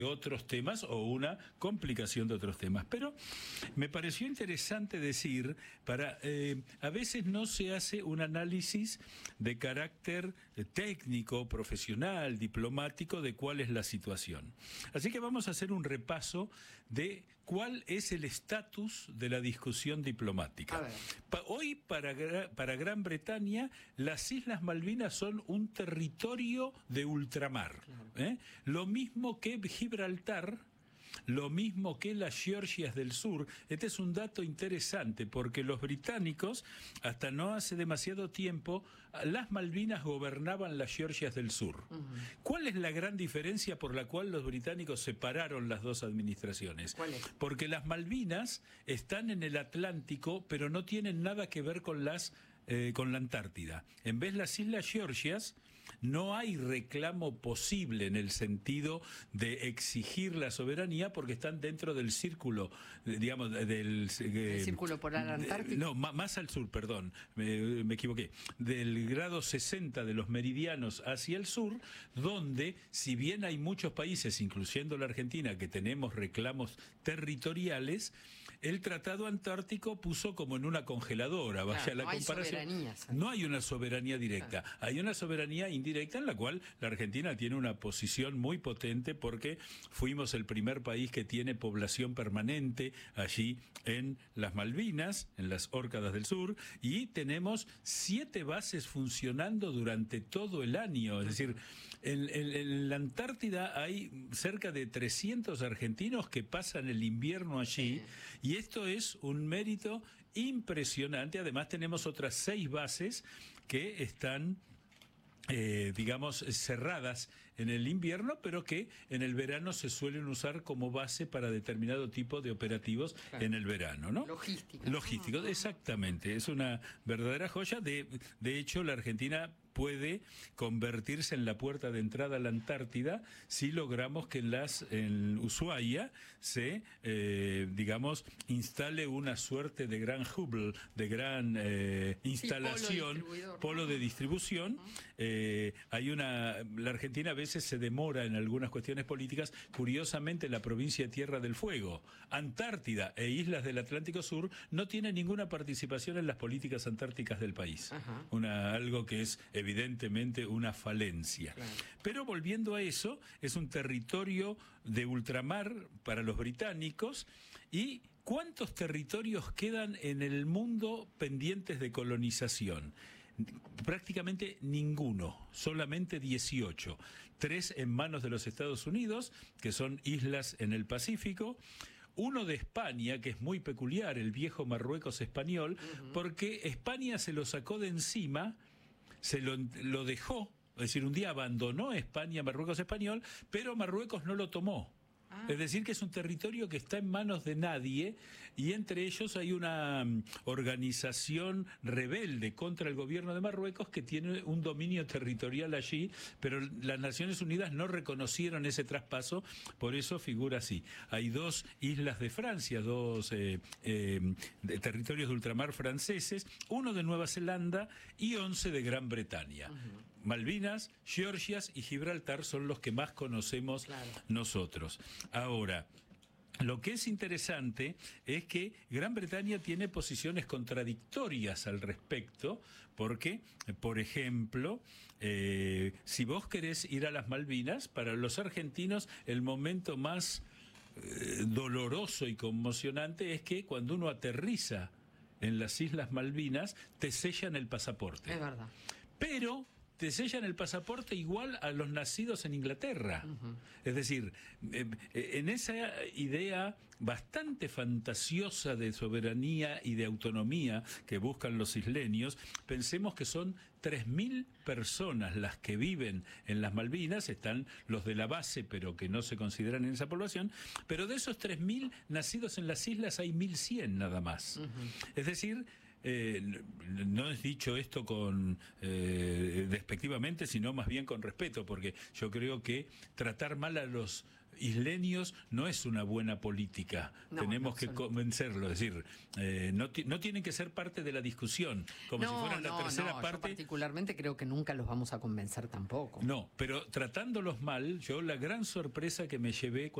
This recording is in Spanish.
otros temas o una complicación de otros temas. Pero me pareció interesante decir, a veces no se hace un análisis de carácter técnico, profesional, diplomático de cuál es la situación. Así que vamos a hacer un repaso de cuál es el estatus de la discusión diplomática. Hoy para Gran Bretaña las Islas Malvinas son un territorio de ultramar. Lo mismo que Gibraltar, lo mismo que las Georgias del Sur. Este es un dato interesante porque los británicos, hasta no hace demasiado tiempo, las Malvinas gobernaban las Georgias del Sur. ¿Cuál es la gran diferencia por la cual los británicos separaron las dos administraciones? ¿Cuál es? Porque las Malvinas están en el Atlántico, pero no tienen nada que ver con la Antártida. En vez de las Islas Georgias, no hay reclamo posible en el sentido de exigir la soberanía porque están dentro del círculo, digamos, ¿El círculo polar antártico? No, más al sur, perdón, me equivoqué. Del grado 60 de los meridianos hacia el sur, donde, si bien hay muchos países, incluyendo la Argentina, que tenemos reclamos territoriales, el Tratado Antártico puso como en una congeladora, vaya la comparación. No hay una soberanía directa, hay una soberanía indirecta en la cual la Argentina tiene una posición muy potente porque fuimos el primer país que tiene población permanente allí en las Malvinas, en las Órcadas del Sur, y tenemos 7 bases funcionando durante todo el año. Es decir, en la Antártida hay cerca de 300 argentinos que pasan el invierno allí, y esto es un mérito impresionante. Además tenemos otras 6 bases que están digamos, cerradas en el invierno, pero que en el verano se suelen usar como base para determinado tipo de operativos en el verano, ¿no? Logísticos, exactamente. Es una verdadera joya. De hecho, la Argentina puede convertirse en la puerta de entrada a la Antártida si logramos que en Ushuaia se, digamos, instale una suerte de gran hub, de gran instalación, polo de distribución. La Argentina a veces se demora en algunas cuestiones políticas. Curiosamente, la provincia de Tierra del Fuego, Antártida e islas del Atlántico Sur no tienen ninguna participación en las políticas antárticas del país. Algo que es evidentemente una falencia. Pero volviendo a eso, es un territorio de ultramar para los británicos. ¿Y cuántos territorios quedan en el mundo pendientes de colonización? Prácticamente ninguno, solamente 18. 3 en manos de los Estados Unidos, que son islas en el Pacífico. Uno de España, que es muy peculiar, el viejo Marruecos español, porque España se lo sacó de encima, lo dejó, es decir, un día abandonó España, Marruecos español, pero Marruecos no lo tomó. Es decir, que es un territorio que está en manos de nadie, y entre ellos hay una organización rebelde contra el gobierno de Marruecos que tiene un dominio territorial allí, pero las Naciones Unidas no reconocieron ese traspaso, por eso figura así. Hay 2 islas de Francia, 2 territorios de ultramar franceses, 1 de Nueva Zelanda y 11 de Gran Bretaña. Malvinas, Georgias y Gibraltar son los que más conocemos nosotros. Ahora, lo que es interesante es que Gran Bretaña tiene posiciones contradictorias al respecto, porque, por ejemplo, si vos querés ir a las Malvinas, para los argentinos el momento más doloroso y conmocionante es que cuando uno aterriza en las Islas Malvinas te sellan el pasaporte. Es verdad. Pero te sellan el pasaporte igual a los nacidos en Inglaterra. Es decir, en esa idea bastante fantasiosa de soberanía y de autonomía que buscan los isleños, pensemos que son 3.000 personas las que viven en las Malvinas. Están los de la base, pero que no se consideran en esa población, pero de esos 3.000 nacidos en las islas hay 1.100 nada más. Es decir, no es dicho esto con despectivamente, sino más bien con respeto, porque yo creo que tratar mal a los isleños no es una buena política. Tenemos que convencerlo, es decir, no tienen que ser parte de la discusión, como si fueran la tercera parte. Yo particularmente creo que nunca los vamos a convencer tampoco. No, pero tratándolos mal, yo la gran sorpresa que me llevé